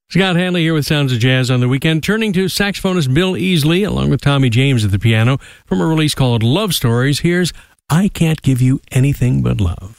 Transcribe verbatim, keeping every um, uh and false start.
Scott Hanley here with Sounds of Jazz on the Weekend, turning to saxophonist Bill Easley along with Tommy James at the piano from a release called Love Stories. Here's I Can't Give You Anything But Love.